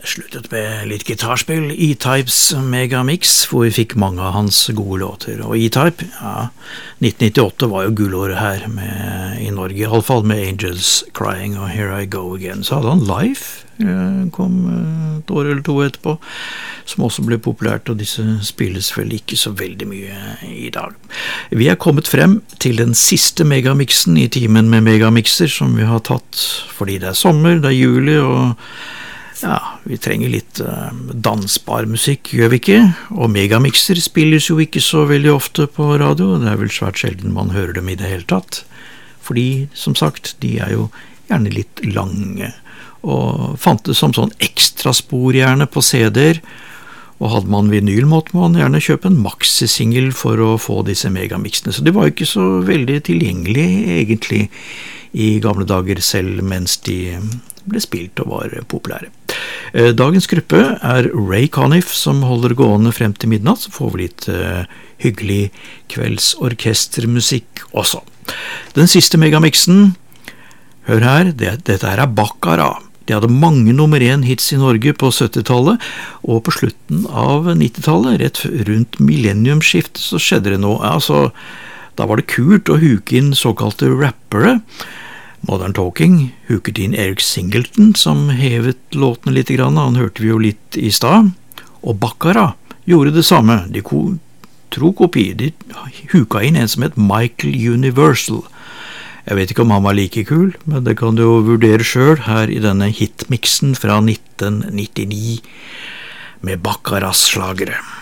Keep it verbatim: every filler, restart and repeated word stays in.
Sluttet med litt gitarspill, E-Types Megamix, hvor vi fikk mange av hans gode låter. Og E-Type, ja, nitten nittiåtte var jo gullåret her med, i Norge, i alle fall med Angels Crying og Here I Go Again. Så hadde han Life, kom et år eller to etterpå, som også ble populært, og disse spilles vel ikke så veldig mye i dag. Vi er kommet frem til den siste megamixen i timen med megamixer, som vi har tatt fordi det er sommer, det er juli, og ja, vi trenger litt uh, dansbar musikk, gjør vi ikke? Og megamixer spilles jo ikke så veldig ofte på radio, det er vel svært sjelden man hører dem i det hele tatt. Fordi, som sagt, de er jo gjerne litt lange, og fantes som sånn ekstraspor gjerne på C D-er, og hadde man vinyl måtte man gjerne kjøpe en maxi-single for å få disse megamixene, så det var jo ikke så veldig tilgjengelig egentlig i gamle dager selv mens de ble spilt og var populære. Dagens gruppe er Ray Conniff som holder gående frem til midnatt, så får vi litt uh, hyggelig kveldsorkestermusikk også. Den siste megamixen, hør her, det, dette her er Baccara. De hadde mange nummer én hits i Norge på syttitallet, og på slutten av nittitallet, rett rundt millenniumsskiftet, så skjedde det noe. Altså, da var det kult å huke inn såkalte rappere. Modern Talking huket inn Eric Singleton, som hevet låtene litt grann, han hørte vi jo litt i stad, og Baccara gjorde det samme, de tro kopi, de huka inn en som het Michael Universal. Jeg vet ikke om han var like kul, men det kan du jo vurdere selv her i denne hitmixen fra nitten nittini med Baccaras slagere.